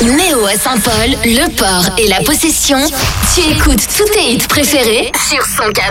Néo à Saint-Paul, Le Port et La Possession. Tu écoutes tous tes hits préférés sur 104.